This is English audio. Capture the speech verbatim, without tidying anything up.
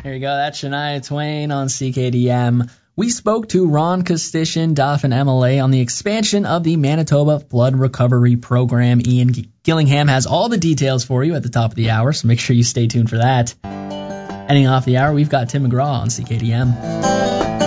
There you go. That's Shania Twain on C K D M. We spoke to Ron Kostician, Dauphin M L A, on the expansion of the Manitoba Flood Recovery Program. Ian Gillingham has all the details for you at the top of the hour, so make sure you stay tuned for that. Ending off the hour, we've got Tim McGraw on C K D M.